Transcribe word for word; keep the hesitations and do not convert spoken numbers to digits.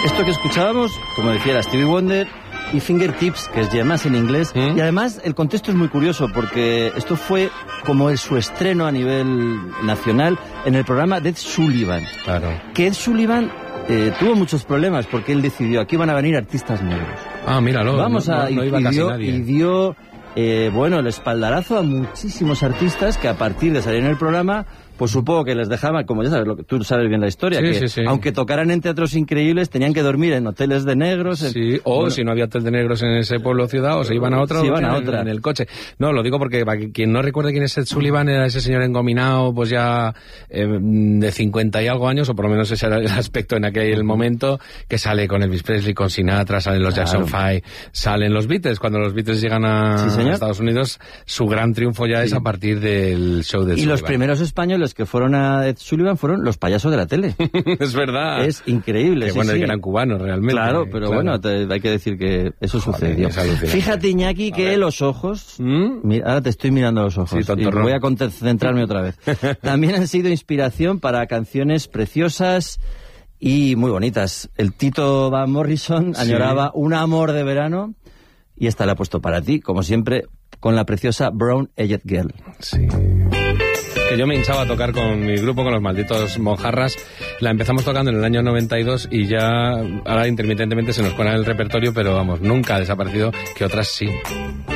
Esto que escuchábamos, como decía, era Stevie Wonder y Fingertips, que es ya más en inglés. ¿Mm? Y además el contexto es muy curioso porque esto fue como el, su estreno a nivel nacional en el programa de Ed Sullivan. Claro. Que Ed Sullivan eh, tuvo muchos problemas porque él decidió, aquí van a venir artistas negros. Ah, míralo. Vamos no, a... no, no iba y, casi dio, nadie. y dio, eh, bueno, el espaldarazo a muchísimos artistas que a partir de salir en el programa... Pues supongo que les dejaban, como ya sabes, lo que tú sabes bien la historia, sí, que sí, sí. aunque tocaran en teatros increíbles, tenían que dormir en hoteles de negros. En... Sí, o bueno, si no había hotel de negros en ese pueblo o ciudad, o se iban a otra, se o iban a en, otra. en el coche. No, lo digo porque para quien no recuerde quién es Ed Sullivan, era ese señor engominado, pues ya eh, de cincuenta y algo años, o por lo menos ese era el aspecto en aquel momento, que sale con Elvis Presley, con Sinatra, salen los claro. Jackson Five, salen los Beatles. Cuando los Beatles llegan a, sí, a Estados Unidos, su gran triunfo ya sí. es a partir del show de Y Sullivan. los primeros españoles que fueron a Ed Sullivan fueron los payasos de la tele. Es verdad. Es increíble. Que sí, bueno, sí. que eran cubanos realmente. Claro, pero claro. bueno, te, hay que decir que eso Joder, sucedió. Es Fíjate, Iñaki, que los ojos... ¿Mm? Mira, ahora te estoy mirando los ojos. Sí, y voy a concentrarme otra vez. También han sido inspiración para canciones preciosas y muy bonitas. El Tito Van Morrison sí. añoraba un amor de verano y esta la he puesto para ti, como siempre, con la preciosa Brown Eyed Girl. Sí... que yo me hinchaba a tocar con mi grupo, con los malditos Mojarras. La empezamos tocando en el año noventa y dos y ya ahora intermitentemente se nos cuela en el repertorio, pero vamos, nunca ha desaparecido, que otras sí.